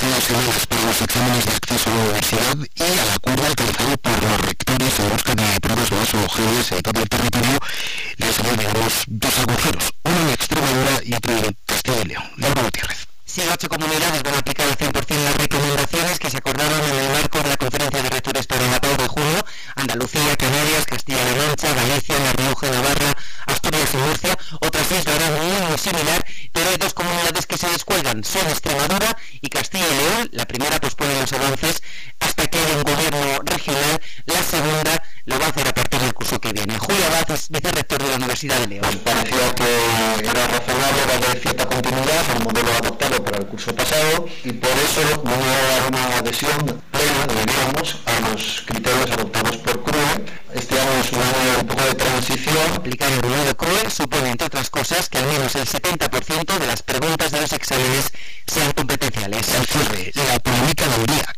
2 semanas para los exámenes de acceso a la universidad y al acuerdo alcanzado por los rectores en busca de pruebas vasogéneas en todo el territorio. Les añadimos dos agujeros, uno en Extremadura y otro en Castilla y León. Laura Gutiérrez. Sí, 8 comunidades van a aplicar al 100% las recomendaciones que se acordaron en el marco de la conferencia de rectores para el 2 de junio. Andalucía, Canarias, Castilla-La Mancha, Galicia, La Rioja, Navarra, Asturias y Murcia. Otras 6 lo harán muy similar, pero hay 2 comunidades que se descuelgan. Son Extremadura y Castilla y León. La primera pospone los avances hasta que haya un gobierno regional. La segunda lo va a hacer a partir del curso que viene. Julio Abad es vicerrector de la Universidad de León. Nos parecía que era razonable darle cierta continuidad al modelo adoptado para el curso pasado y por eso no va a dar una adhesión plena, diríamos, a los criterios adoptados por CRUE. Este año es un año un poco de transición. Aplicar el modelo CRUE supone, entre otras cosas, que al menos el 70% de las preguntas de los exámenes sean competenciales. Al cierre, la polémica de Uría,